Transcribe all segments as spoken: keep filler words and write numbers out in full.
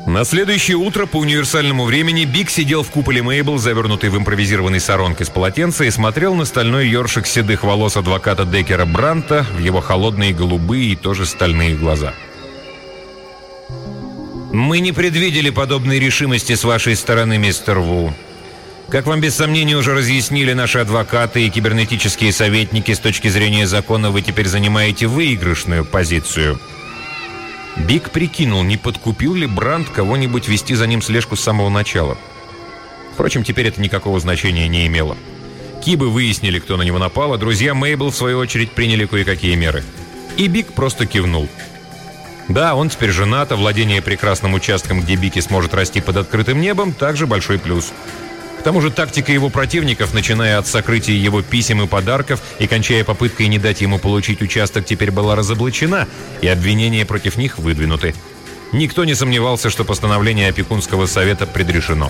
На следующее утро по универсальному времени Биг сидел в куполе Мейбл, завернутый в импровизированный саронг из полотенца, и смотрел на стальной ёршик седых волос адвоката Деккера Бранта в его холодные голубые и тоже стальные глаза. «Мы не предвидели подобной решимости с вашей стороны, мистер Ву. Как вам без сомнения уже разъяснили наши адвокаты и кибернетические советники, с точки зрения закона вы теперь занимаете выигрышную позицию». Биг прикинул, не подкупил ли Брант кого-нибудь вести за ним слежку с самого начала. Впрочем, теперь это никакого значения не имело. Кибы выяснили, кто на него напал, а друзья Мейбл, в свою очередь, приняли кое-какие меры. И Биг просто кивнул. Да, он теперь женат, а владение прекрасным участком, где Бики сможет расти под открытым небом, также большой плюс. К тому же тактика его противников, начиная от сокрытия его писем и подарков и кончая попыткой не дать ему получить участок, теперь была разоблачена, и обвинения против них выдвинуты. Никто не сомневался, что постановление опекунского совета предрешено.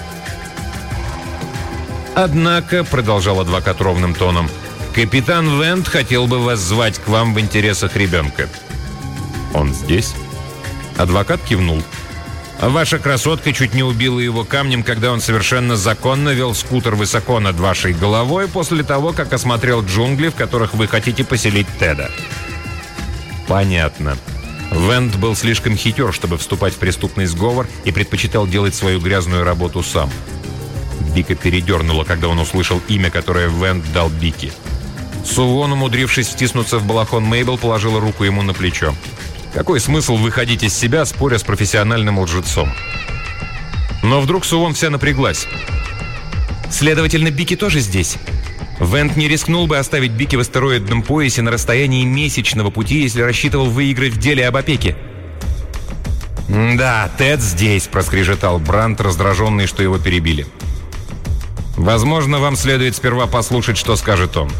«Однако», — продолжал адвокат ровным тоном, — «капитан Вент хотел бы вас звать к вам в интересах ребенка». «Он здесь?» Адвокат кивнул. «Ваша красотка чуть не убила его камнем, когда он совершенно законно вел скутер высоко над вашей головой после того, как осмотрел джунгли, в которых вы хотите поселить Теда». «Понятно». Вент был слишком хитер, чтобы вступать в преступный сговор, и предпочитал делать свою грязную работу сам. Бика передернуло, когда он услышал имя, которое Вент дал Бике. Сувон, умудрившись втиснуться в балахон Мейбл, положила руку ему на плечо. Какой смысл выходить из себя, споря с профессиональным лжецом? Но вдруг Сувон вся напряглась. «Следовательно, Бики тоже здесь?» Вент не рискнул бы оставить Бики в астероидном поясе на расстоянии месячного пути, если рассчитывал выиграть в деле об опеке. «Да, Тед здесь», — проскрежетал Брант, раздраженный, что его перебили. «Возможно, вам следует сперва послушать, что скажет он».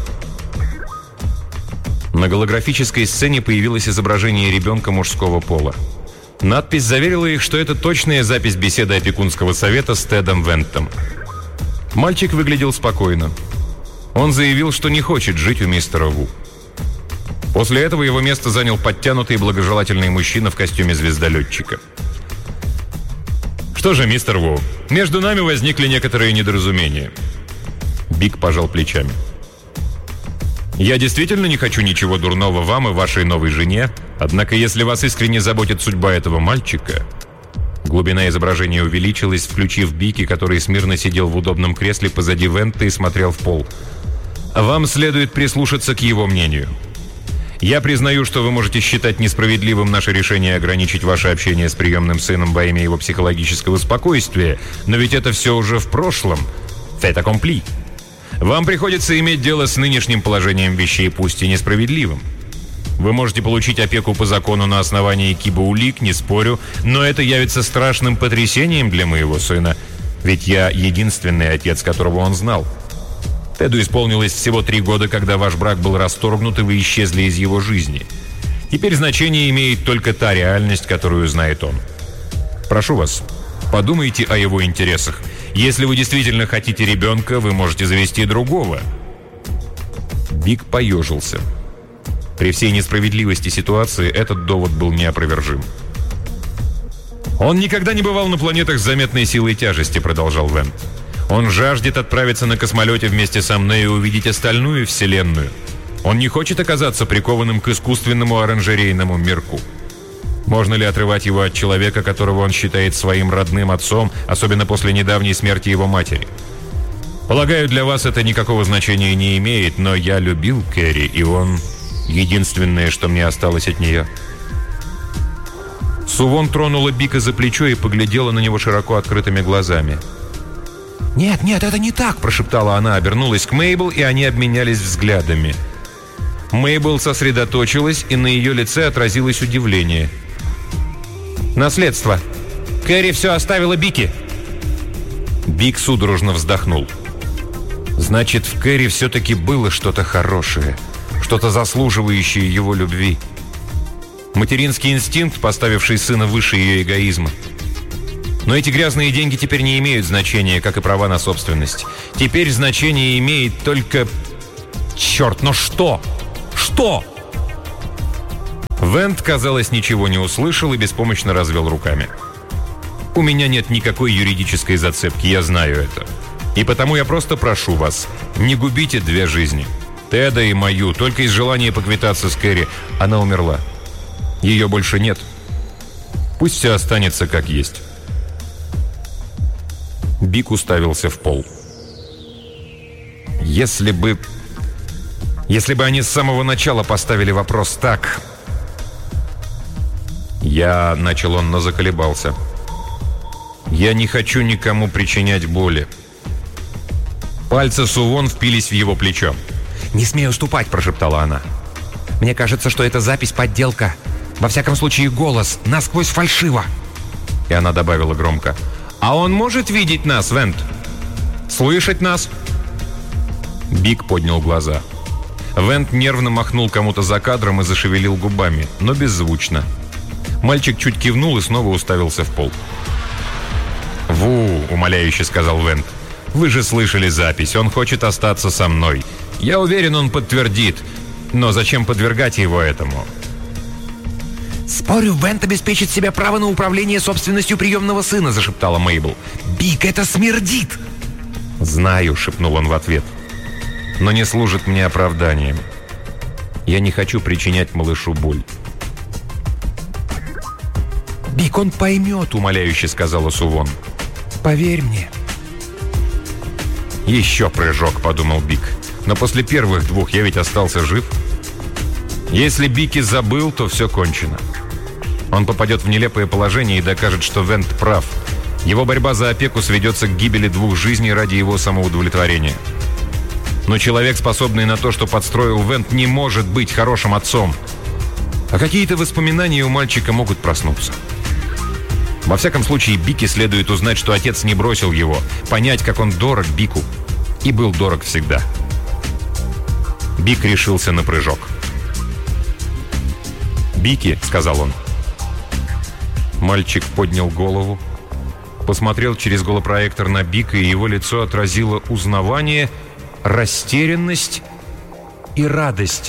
На голографической сцене появилось изображение ребенка мужского пола. Надпись заверила их, что это точная запись беседы опекунского совета с Тедом Вентом. Мальчик выглядел спокойно. Он заявил, что не хочет жить у мистера Ву. После этого его место занял подтянутый и благожелательный мужчина в костюме звездолетчика. «Что же, мистер Ву, между нами возникли некоторые недоразумения». Биг пожал плечами. «Я действительно не хочу ничего дурного вам и вашей новой жене, однако если вас искренне заботит судьба этого мальчика...» Глубина изображения увеличилась, включив Бики, который смирно сидел в удобном кресле позади Вента и смотрел в пол. «Вам следует прислушаться к его мнению. Я признаю, что вы можете считать несправедливым наше решение ограничить ваше общение с приемным сыном во имя его психологического спокойствия, но ведь это все уже в прошлом. Fait accompli. Вам приходится иметь дело с нынешним положением вещей, пусть и несправедливым. Вы можете получить опеку по закону на основании кибо-улик, не спорю, но это явится страшным потрясением для моего сына, ведь я единственный отец, которого он знал. Теду исполнилось всего три года, когда ваш брак был расторгнут, и вы исчезли из его жизни. Теперь значение имеет только та реальность, которую знает он. Прошу вас, подумайте о его интересах. Если вы действительно хотите ребенка, вы можете завести другого». Биг поежился. При всей несправедливости ситуации этот довод был неопровержим. «Он никогда не бывал на планетах с заметной силой тяжести», — продолжал Вент. «Он жаждет отправиться на космолете вместе со мной и увидеть остальную Вселенную. Он не хочет оказаться прикованным к искусственному оранжерейному мирку. Можно ли отрывать его от человека, которого он считает своим родным отцом, особенно после недавней смерти его матери? Полагаю, для вас это никакого значения не имеет, но я любил Кэрри, и он единственное, что мне осталось от нее». Сувон тронула Бика за плечо и поглядела на него широко открытыми глазами. «Нет, нет, это не так!» – прошептала она, обернулась к Мейбл, и они обменялись взглядами. Мейбл сосредоточилась, и на ее лице отразилось удивление. «Наследство. Кэрри все оставила Бике». Биг судорожно вздохнул. «Значит, в Кэрри все-таки было что-то хорошее, что-то заслуживающее его любви. Материнский инстинкт, поставивший сына выше ее эгоизма. Но эти грязные деньги теперь не имеют значения, как и права на собственность. Теперь значение имеет только... Черт, но что? Что?» Вент, казалось, ничего не услышал и беспомощно развел руками. У меня нет никакой юридической зацепки, я знаю это. И потому я просто прошу вас, не губите две жизни. Теда и мою, только из желания поквитаться с Кэрри. Она умерла. Ее больше нет. Пусть все останется как есть». Бик уставился в пол. «Если бы... Если бы они с самого начала поставили вопрос так...» «Я...» — начал он, но заколебался. «Я не хочу никому причинять боли». Пальцы Сувон впились в его плечо. «Не смей уступать», — прошептала она. «Мне кажется, что эта запись подделка. Во всяком случае, голос насквозь фальшиво». И она добавила громко: «А он может видеть нас, Вент? Слышать нас?» Бик поднял глаза. Вент нервно махнул кому-то за кадром и зашевелил губами, но беззвучно. Мальчик чуть кивнул и снова уставился в пол. «Ву», — умоляюще сказал Вент, — «вы же слышали запись, он хочет остаться со мной. Я уверен, он подтвердит. Но зачем подвергать его этому?» «Спорю, Вент обеспечит себе право на управление собственностью приемного сына», — зашептала Мейбл. «Бик, это смердит!» «Знаю», — шепнул он в ответ, — «но не служит мне оправданием. Я не хочу причинять малышу боль». «Бик, он поймет», — умоляюще сказала Сувон. «Поверь мне». «Еще прыжок», — подумал Бик. «Но после первых двух я ведь остался жив. Если Бики забыл, то все кончено. Он попадет в нелепое положение и докажет, что Вент прав. Его борьба за опеку сведется к гибели двух жизней ради его самоудовлетворения. Но человек, способный на то, что подстроил Вент, не может быть хорошим отцом. А какие-то воспоминания у мальчика могут проснуться. Во всяком случае, Бики следует узнать, что отец не бросил его, понять, как он дорог Бику. И был дорог всегда». Бик решился на прыжок. «Бики», — сказал он. Мальчик поднял голову, посмотрел через голопроектор на Бика, и его лицо отразило узнавание, растерянность и радость.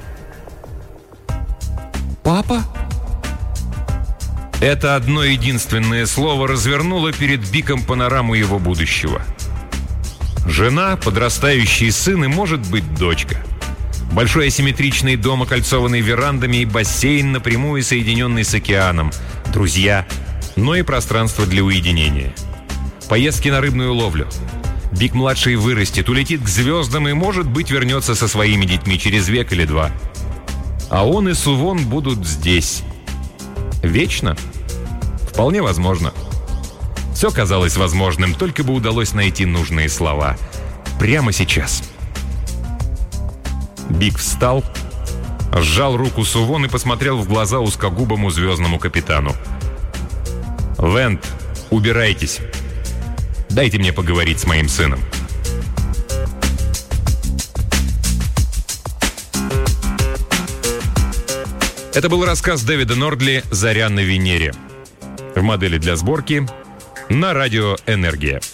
«Папа?» Это одно единственное слово развернуло перед Биком панораму его будущего. Жена, подрастающий сын и, может быть, дочка. Большой асимметричный дом, окольцованный верандами, и бассейн, напрямую соединенный с океаном. Друзья, но и пространство для уединения. Поездки на рыбную ловлю. Бик-младший вырастет, улетит к звездам и, может быть, вернется со своими детьми через век или два. А он и Сувон будут здесь. Вечно? Вполне возможно. Все казалось возможным, только бы удалось найти нужные слова. Прямо сейчас. Бик встал, сжал руку Сувон и посмотрел в глаза узкогубому звездному капитану. «Вент, убирайтесь. Дайте мне поговорить с моим сыном». Это был рассказ Дэвида Нордли «Заря на Венере». В модели для сборки на радио «Энергия».